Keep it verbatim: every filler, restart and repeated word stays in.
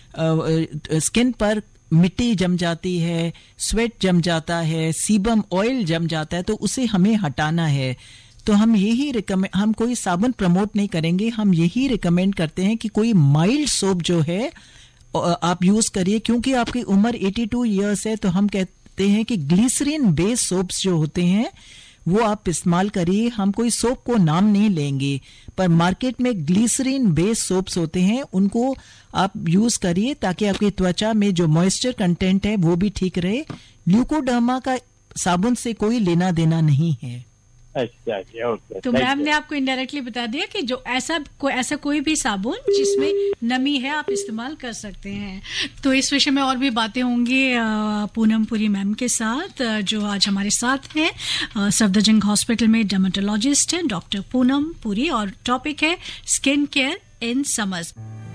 Skin पर मिट्टी जम जाती है, स्वेट जम जाता है, सीबम ऑयल जम जाता है, तो उसे हमें हटाना है। तो हम यही रिकमेंड, हम कोई साबुन प्रमोट नहीं करेंगे, हम यही रिकमेंड करते हैं कि कोई माइल्ड सोप जो है आप यूज करिए। क्योंकि आपकी उम्र बयासी इयर्स है, तो हम कहते हैं कि ग्लिसरीन बेस्ड सोप्स जो होते हैं वो आप इस्तेमाल करिए। हम कोई सोप को नाम नहीं लेंगे, पर मार्केट में ग्लिसरीन बेस्ड सोप्स होते हैं, उनको आप यूज करिए ताकि आपकी त्वचा में जो मॉइस्चर कंटेंट है वो भी ठीक रहे। ल्यूकोडर्मा का साबुन से कोई लेना देना नहीं है। अच्छा जी, ओके। तो मैम ने आपको इनडायरेक्टली बता दिया कि जो ऐसा को, ऐसा कोई भी साबुन जिसमें नमी है आप इस्तेमाल कर सकते हैं। तो इस विषय में और भी बातें होंगी पूनम पुरी मैम के साथ, जो आज हमारे साथ हैं। सफदरजंग हॉस्पिटल में डर्मेटोलॉजिस्ट हैं डॉक्टर पूनम पुरी, और टॉपिक है स्किन केयर इन समर्स।